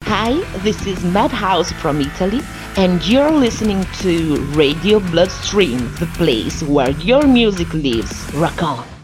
Hi, this is Madhouse from Italy, and you're listening to Radio Bloodstream, the place where your music lives. Rock on!